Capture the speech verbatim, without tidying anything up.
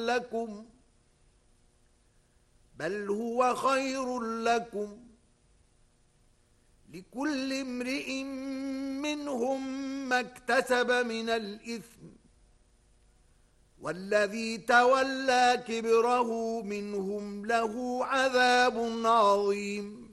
لكم بل هو خير لكم لكل امرئ منهم ما اكتسب من الإثم والذي تولى كبره منهم له عذاب عظيم.